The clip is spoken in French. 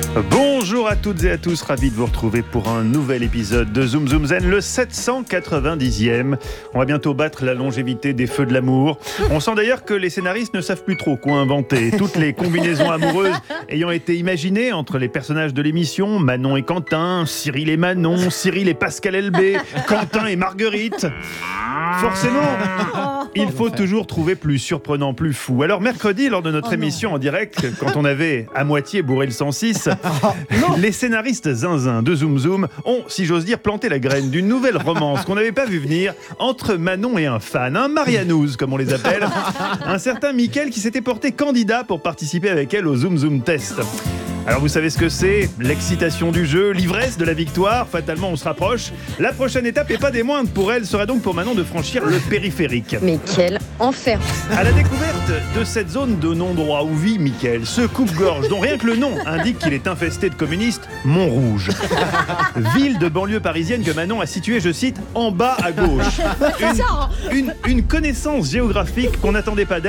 Bonjour à toutes et à tous, ravi de vous retrouver pour un nouvel épisode de Zoom Zoom Zen, le 790e. On va bientôt battre la longévité des feux de l'amour. On sent d'ailleurs que les scénaristes ne savent plus trop quoi inventer. Toutes les combinaisons amoureuses ayant été imaginées entre les personnages de l'émission, Manon et Quentin, Cyril et Manon, Cyril et Pascal Elbé, Quentin et Marguerite. Forcément, il faut toujours trouver plus surprenant, plus fou. Alors mercredi, lors de notre émission en direct, quand on avait à moitié bourré le 106, les scénaristes zinzin de Zoom Zoom ont, si j'ose dire, planté la graine d'une nouvelle romance qu'on n'avait pas vu venir entre Manon et un fan, un Marianouz comme on les appelle, un certain Mickaël qui s'était porté candidat pour participer avec elle au Zoom Zoom Test. Alors vous savez ce que c'est, l'excitation du jeu, l'ivresse de la victoire, fatalement on se rapproche. La prochaine étape, et pas des moindres pour elle, sera donc pour Manon de franchir le périphérique. Mais quel enfer! À la découverte de cette zone de non-droit où vit Mickaël, ce coupe-gorge dont rien que le nom indique qu'il est infesté de communistes, Montrouge. Ville de banlieue parisienne que Manon a située, je cite, en bas à gauche. Une connaissance géographique qu'on n'attendait pas d'elle.